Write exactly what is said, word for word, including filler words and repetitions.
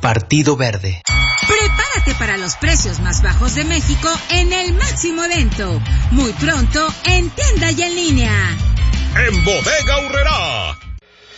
Partido Verde. Prepárate para los precios más bajos de México en el Máximo Evento. Muy pronto, en tienda y en línea. En Bodega Aurrerá